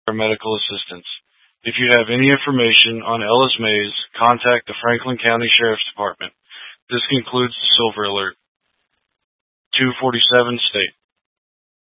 medical assistance. If you have any information on Ellis Mays, contact the Franklin County Sheriff's Department. This concludes the Silver Alert. 247 State.